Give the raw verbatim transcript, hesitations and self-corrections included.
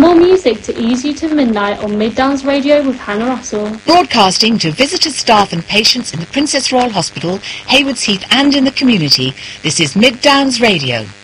More music to ease you to midnight on Mid Downs Radio with Hannah Russell. Broadcasting to visitors, staff and patients in the Princess Royal Hospital, Haywards Heath and in the community, this is Mid Downs Radio.